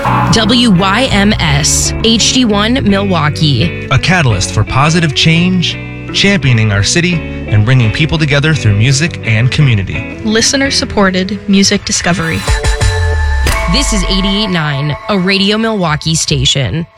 WYMS HD1 Milwaukee. A catalyst for positive change, championing our city, and bringing people together through music and community. Listener-supported music discovery. This is 88.9, a Radio Milwaukee station.